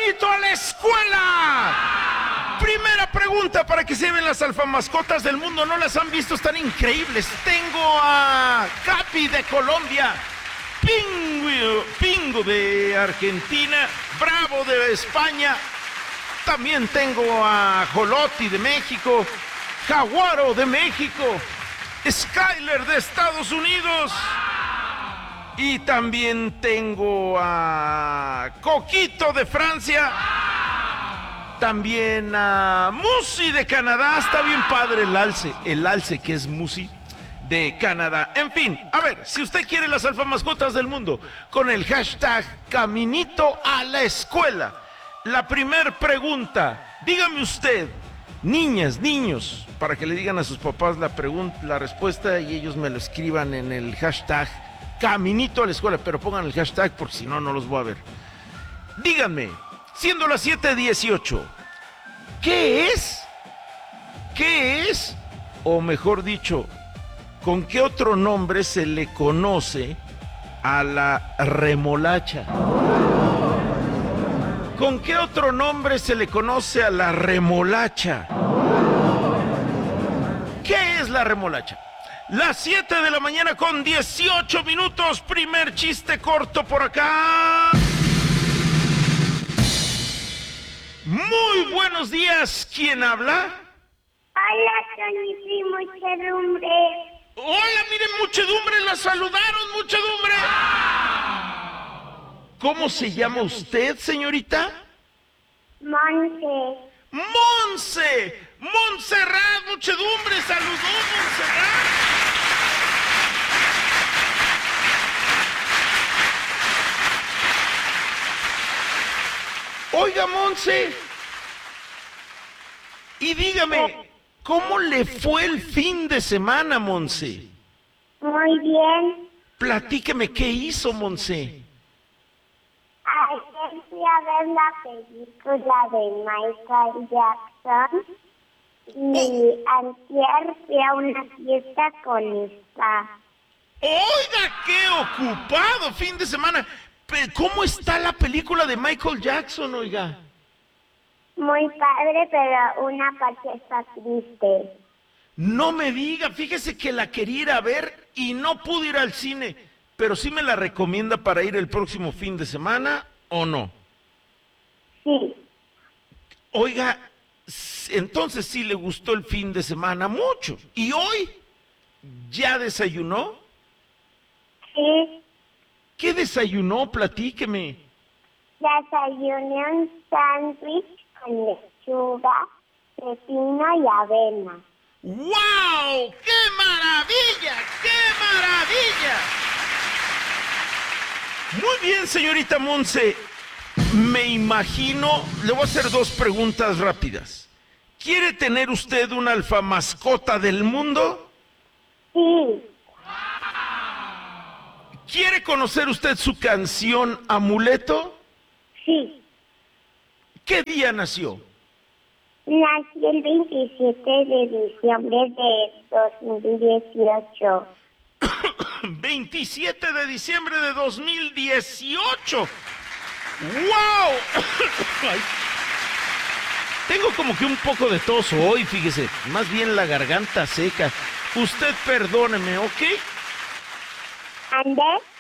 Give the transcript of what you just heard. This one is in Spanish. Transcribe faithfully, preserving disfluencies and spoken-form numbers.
Caminito a la Escuela. Primera pregunta para que se lleven las alfamascotas del mundo. ¿No las han visto? Están increíbles. Tengo a Capi de Colombia, Pingo, Pingo de Argentina, Bravo de España. También tengo a Joloti de México, Jaguaro de México, Skyler de Estados Unidos. Y también tengo a Coquito de Francia. También a Musi de Canadá. Está bien padre el alce. El alce que es Musi de Canadá. En fin, a ver, si usted quiere las alfamascotas del mundo, con el hashtag Caminito a la Escuela. La primer pregunta, dígame usted, niñas, niños, para que le digan a sus papás la pregunta, la respuesta y ellos me lo escriban en el hashtag Caminito a la Escuela, pero pongan el hashtag porque si no, no los voy a ver. Díganme, siendo las siete dieciocho, ¿qué es? ¿Qué es? O mejor dicho, ¿con qué otro nombre se le conoce a la remolacha? ¿Con qué otro nombre se le conoce a la remolacha? ¿Qué es la remolacha? Las siete de la mañana con dieciocho minutos. Primer chiste corto por acá. Muy buenos días. ¿Quién habla? Hola, Tony, sí, muchedumbre. Hola, miren, muchedumbre. La saludaron, muchedumbre. ¿Cómo se llama usted, señorita? Monse. ¡Monse! ¡Montserrat! ¡Muchedumbre! ¡Saludó, Montserrat! Oiga, Monse. Y dígame, ¿cómo le fue el fin de semana, Monse? Muy bien. Platíqueme, ¿qué hizo, Monse? Ayer fui a ver la película de Michael Jackson y antier fui a una fiesta con mi papá. Oiga, qué ocupado fin de semana. ¿Cómo está la película de Michael Jackson, oiga? Muy padre, pero una parte está triste. No me diga, fíjese que la quería ir a ver y no pude ir al cine. Pero sí me la recomienda para ir el próximo fin de semana, ¿o no? Sí. Oiga, entonces sí le gustó el fin de semana mucho. ¿Y hoy ya desayunó? Sí. ¿Qué desayunó? Platíqueme. Desayuné un sándwich con lechuga, pepino y avena. ¡Wow! ¡Qué maravilla! ¡Qué maravilla! Muy bien, señorita Monse. Me imagino, le voy a hacer dos preguntas rápidas. ¿Quiere tener usted una alfamascota del mundo? Sí. ¿Quiere conocer usted su canción Amuleto? Sí. ¿Qué día nació? Nací el veintisiete de diciembre de dos mil dieciocho. veintisiete de diciembre de dos mil dieciocho. ¡Wow! Ay. Tengo como que un poco de tos hoy, fíjese. Más bien la garganta seca. Usted perdóneme, ¿ok? ¿Andrés?